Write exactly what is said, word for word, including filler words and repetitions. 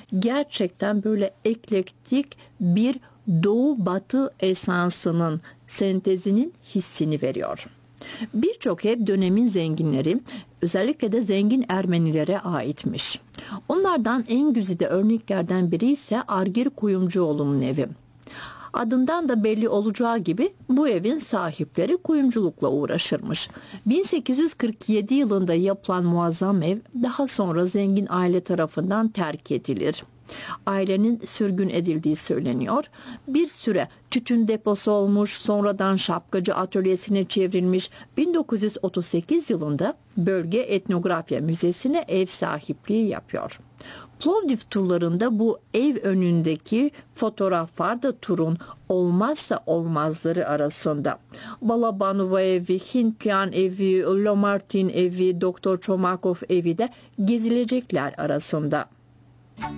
gerçekten böyle eklektik bir doğu batı esansının sentezinin hissini veriyor. Birçok ev dönemin zenginleri, özellikle de zengin Ermenilere aitmiş. Onlardan en güzide örneklerden biri ise Argir Kuyumcuoğlu'nun evi. Adından da belli olacağı gibi bu evin sahipleri kuyumculukla uğraşırmış. bin sekiz yüz kırk yedi yılında yapılan muazzam ev daha sonra zengin aile tarafından terk edilir. Ailenin sürgün edildiği söyleniyor. Bir süre tütün deposu olmuş, sonradan şapkacı atölyesine çevrilmiş. bin dokuz yüz otuz sekiz yılında bölge etnografya müzesine ev sahipliği yapıyor. Plovdiv turlarında bu ev önündeki fotoğraflar da turun olmazsa olmazları arasında. Balabanova evi, Hintlian evi, Lomartin evi, Doktor Çomakov evi de gezilecekler arasında.